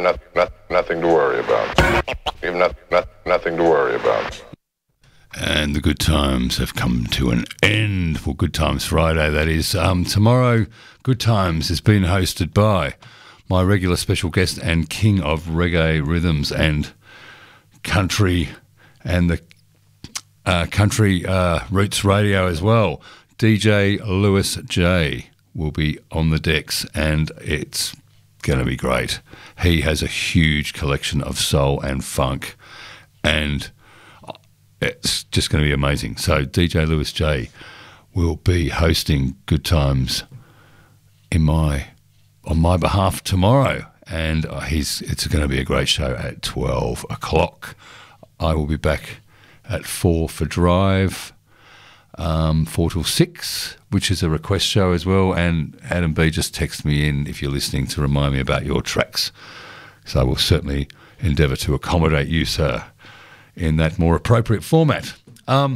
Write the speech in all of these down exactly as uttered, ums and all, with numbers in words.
not, not, nothing to worry about. You have not, not, nothing to worry about. And the good times have come to an end for Good Times Friday, that is. Um, tomorrow, Good Times is being hosted by my regular special guest and king of reggae rhythms and country and the uh, country uh, roots radio as well. D J Lewis J will be on the decks, and it's going to be great. He has a huge collection of soul and funk, and it's just going to be amazing. So D J Lewis J will be hosting Good Times in my on my behalf tomorrow, and he's it's going to be a great show at twelve o'clock. I will be back at four for Drive, um, four till six, which is a request show as well. And Adam B just texted me in, if you're listening, to remind me about your tracks. So I will certainly endeavour to accommodate you, sir, in that more appropriate format. Um,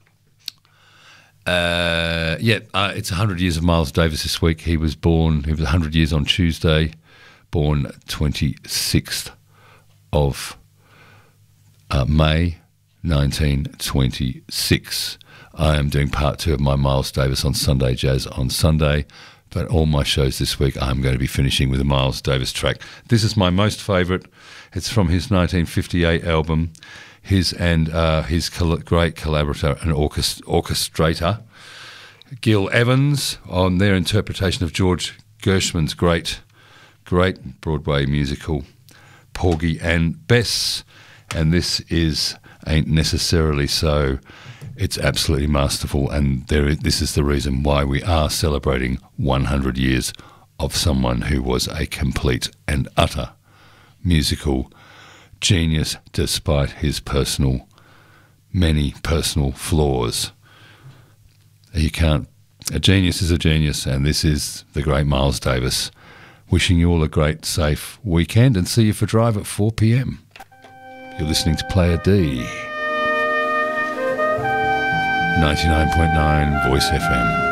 uh, yeah, uh, it's one hundred years of Miles Davis this week. He was born, he was one hundred years on Tuesday, born twenty-sixth of uh, May nineteen twenty-six. I am doing part two of my Miles Davis on Sunday Jazz on Sunday, but all my shows this week I'm going to be finishing with a Miles Davis track. This is my most favourite. It's from his nineteen fifty-eight album. His and uh, his col- great collaborator and orchest- orchestrator, Gil Evans, on their interpretation of George Gershwin's great, great Broadway musical, Porgy and Bess. And this is Ain't Necessarily So. It's absolutely masterful, and there. This is the reason why we are celebrating one hundred years of someone who was a complete and utter musical genius, despite his personal, many personal flaws. You can't, a genius is a genius, and this is the great Miles Davis. Wishing you all a great, safe weekend, and see you for Drive at four p.m. You're listening to Player D, ninety-nine point nine Voice F M.